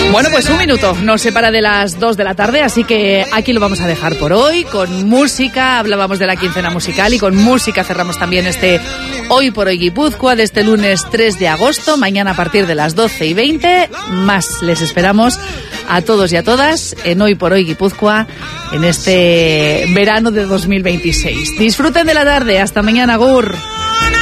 Bueno, pues un minuto nos separa de las 2 de la tarde, así que aquí lo vamos a dejar por hoy, con música. Hablábamos de la quincena musical y con música cerramos también este Hoy por Hoy Guipúzcoa de este lunes 3 de agosto. Mañana a partir de las 12:20, más les esperamos a todos y a todas en Hoy por Hoy Guipúzcoa en este verano de 2026. Disfruten de la tarde, hasta mañana, agur.